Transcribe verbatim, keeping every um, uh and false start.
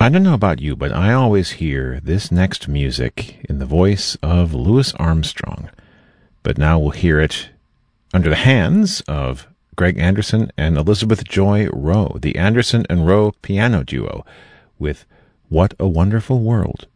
I don't know about you, but I always hear this next music in the voice of Louis Armstrong. But now we'll hear it under the hands of Greg Anderson and Elizabeth Joy Rowe, the Anderson and Rowe piano duo, with What a Wonderful World.